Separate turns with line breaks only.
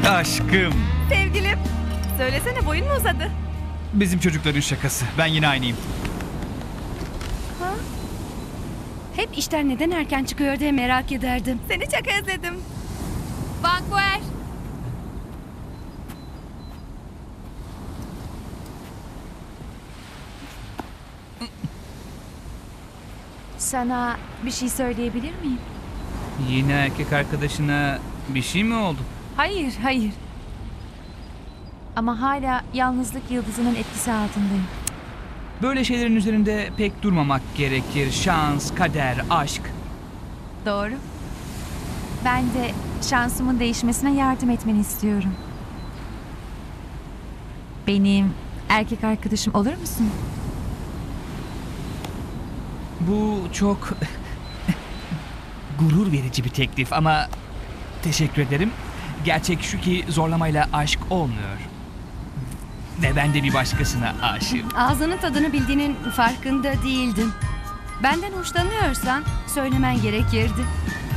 Aşkım.
Sevgilim, söylesene boyun mu uzadı?
Bizim çocukların şakası. Ben yine aynıyım.
Ha? Hep işten neden erken çıkıyor diye merak ederdim. Seni çok özledim. Vanguer.
Sana bir şey söyleyebilir miyim?
Yine erkek arkadaşına bir şey mi oldu?
Hayır, hayır. Ama hala yalnızlık yıldızının etkisi altındayım.
Böyle şeylerin üzerinde pek durmamak gerekir. Şans, kader, aşk.
Doğru. Ben de şansımın değişmesine yardım etmeni istiyorum. Benim erkek arkadaşım olur musun?
Bu çok gurur verici bir teklif ama teşekkür ederim. Gerçek şu ki zorlamayla aşk olmuyor. Ve ben de bir başkasına aşığım.
Ağzının tadını bildiğinin farkında değildim. Benden hoşlanıyorsan söylemen gerekirdi.